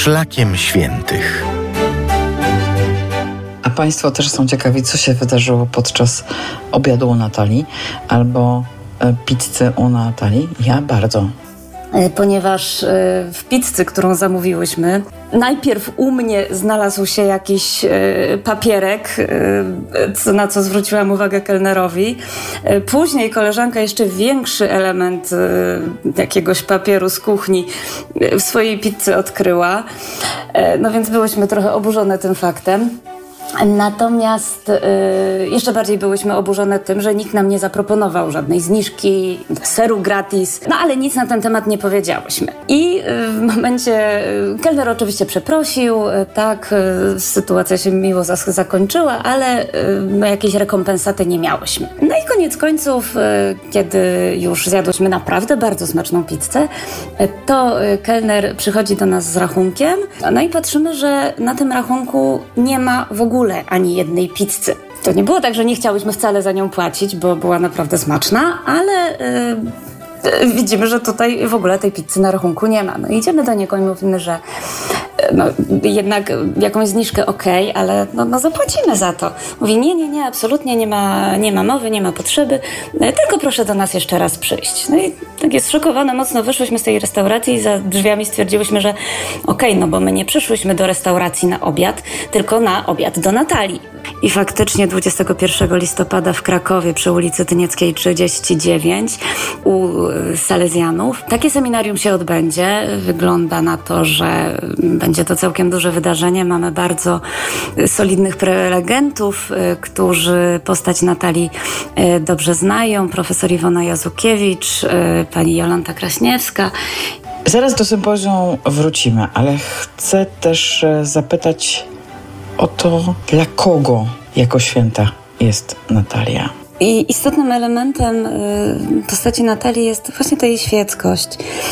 Szlakiem Świętych. A Państwo też są ciekawi, co się wydarzyło podczas obiadu u Natalii albo pizzy u Natalii? Ja bardzo. Ponieważ w pizzy, którą zamówiłyśmy, najpierw u mnie znalazł się jakiś papierek, na co zwróciłam uwagę kelnerowi. Później koleżanka jeszcze większy element jakiegoś papieru z kuchni w swojej pizzy odkryła. No więc byłyśmy trochę oburzone tym faktem. Natomiast jeszcze bardziej byłyśmy oburzone tym, że nikt nam nie zaproponował żadnej zniżki, seru gratis, no ale nic na ten temat nie powiedziałyśmy. I w momencie kelner oczywiście przeprosił, tak, sytuacja się miło zakończyła, ale no, jakiejś rekompensaty nie miałyśmy. No i koniec końców, kiedy już zjadłyśmy naprawdę bardzo smaczną pizzę, to kelner przychodzi do nas z rachunkiem, no i patrzymy, że na tym rachunku nie ma w ogóle ani jednej pizzy. To nie było tak, że nie chciałyśmy wcale za nią płacić, bo była naprawdę smaczna, ale widzimy, że tutaj w ogóle tej pizzy na rachunku nie ma. No idziemy do niego i mówimy, że no, jednak jakąś zniżkę okej, ale no zapłacimy za to. Mówi, nie, absolutnie nie ma mowy, nie ma potrzeby, tylko proszę do nas jeszcze raz przyjść. No i takie zszokowane mocno wyszłyśmy z tej restauracji i za drzwiami stwierdziłyśmy, że okej, no bo my nie przyszłyśmy do restauracji na obiad, tylko na obiad do Natalii. I faktycznie 21 listopada w Krakowie przy ulicy Tynieckiej 39 u Salezjanów takie seminarium się odbędzie. Wygląda na to, że będzie to całkiem duże wydarzenie. Mamy bardzo solidnych prelegentów, którzy postać Natalii dobrze znają. Profesor Iwona Jazukiewicz, pani Jolanta Kraśniewska. Zaraz do sympozjum wrócimy, ale chcę też zapytać o to, dla kogo jako święta jest Natalia. I istotnym elementem postaci Natalii jest właśnie ta jej świeckość,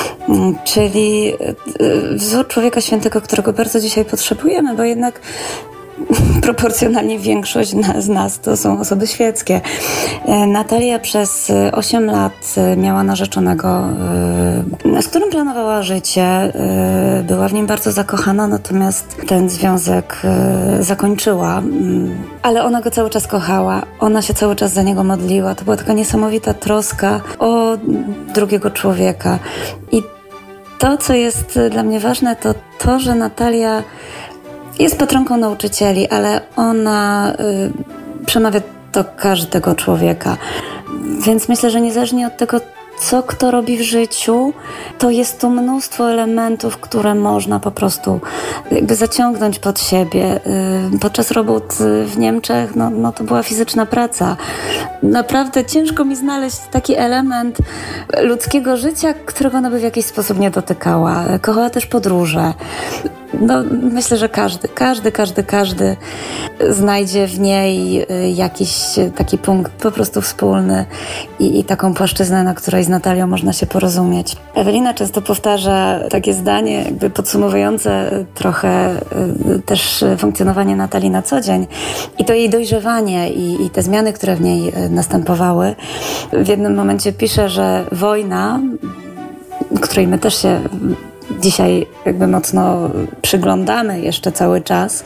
czyli wzór człowieka świętego, którego bardzo dzisiaj potrzebujemy, bo jednak proporcjonalnie większość z nas to są osoby świeckie. Natalia przez 8 lat miała narzeczonego, z którym planowała życie. Była w nim bardzo zakochana, natomiast ten związek zakończyła. Ale ona go cały czas kochała. Ona się cały czas za niego modliła. To była taka niesamowita troska o drugiego człowieka. I to, co jest dla mnie ważne, to to, że Natalia jest patronką nauczycieli, ale ona przemawia do każdego człowieka. Więc myślę, że niezależnie od tego, co kto robi w życiu, to jest tu mnóstwo elementów, które można po prostu jakby zaciągnąć pod siebie. Podczas robót w Niemczech, no to była fizyczna praca. Naprawdę ciężko mi znaleźć taki element ludzkiego życia, którego ona by w jakiś sposób nie dotykała. Kochała też podróże. No, myślę, że każdy znajdzie w niej jakiś taki punkt po prostu wspólny i taką płaszczyznę, na której z Natalią można się porozumieć. Ewelina często powtarza takie zdanie, jakby podsumowujące trochę też funkcjonowanie Natalii na co dzień i to jej dojrzewanie i te zmiany, które w niej następowały. W jednym momencie pisze, że wojna, której my też się dzisiaj jakby mocno przyglądamy jeszcze cały czas.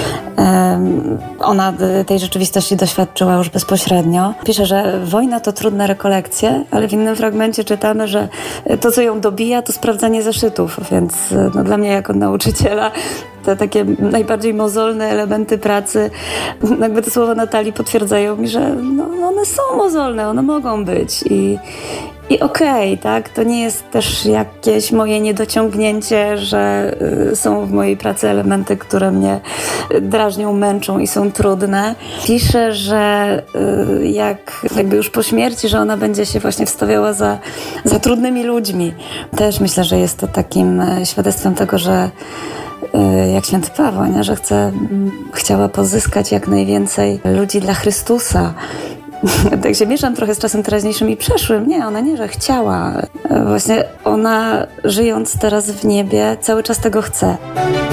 Ona tej rzeczywistości doświadczyła już bezpośrednio. Pisze, że wojna to trudne rekolekcje, ale w innym fragmencie czytamy, że to, co ją dobija, to sprawdzanie zeszytów, więc no, dla mnie jako nauczyciela te takie najbardziej mozolne elementy pracy, jakby te słowa Natalii potwierdzają mi, że no, one są mozolne, one mogą być i okej, tak? To nie jest też jakieś moje niedociągnięcie, że są w mojej pracy elementy, które mnie drażnią, męczą i są trudne. Pisze, że jakby już po śmierci, że ona będzie się właśnie wstawiała za trudnymi ludźmi. Też myślę, że jest to takim świadectwem tego, że jak święty Paweł, nie? Że chciała pozyskać jak najwięcej ludzi dla Chrystusa. Tak się mieszam trochę z czasem teraźniejszym i przeszłym. Nie, ona nie, że chciała. Właśnie ona, żyjąc teraz w niebie, cały czas tego chce.